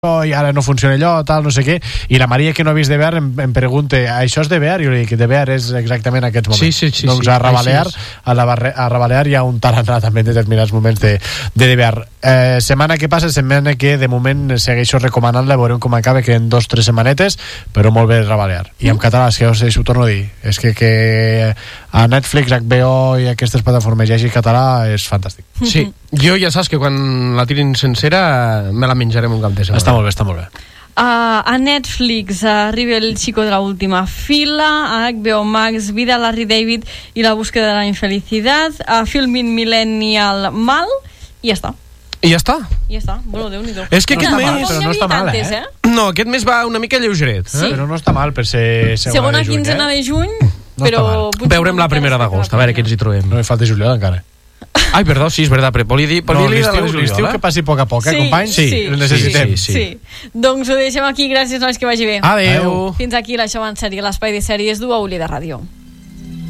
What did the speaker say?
i ara no funciona allò, tal, no sé què, i la Maria, que no ha vist DVR, em pregunta, això és DVR? I jo li dic, DVR és exactament aquests moments. Sí, doncs a Rabalear hi ha un tarannà també en determinats moments de DVR. Setmana que passa, setmana que de moment segueixo recomanant-la, veurem com acaba, que en 2 o 3 setmanetes, però molt bé Rabalear. I en català, és que ho torno a dir, és que a Netflix, HBO i aquestes plataformes hi hagi català és fantàstic. Sí, jo ja saps que quan la tirin sencera me la menjarem un cap de setmana. Està molt bé. A Netflix arriba El chico de la última fila, a HBO Max Vida, Larry David y La búsqueda de la infelicidad, a Filmin Millennial Mal, i ja està. I ja està? Ja està, bueno, Déu-n'hi-do. És que aquest mes... Però no està mal, No, aquest mes va una mica lleugeret. Sí. Però no està mal per ser segona quinzena de juny, però... Veurem la primera d'agost, a veure què ens hi trobem. No hi falta juliol encara. Ai, perdó, sí, és veritat, però l'estiu que passi a poc, companys? Sí, el necessitem. Sí. Doncs ho deixem aquí, gràcies, nois, que vagi bé. Adeu. Fins aquí la Xavan Sèrie, l'espai de sèries d'UAULI de Ràdio.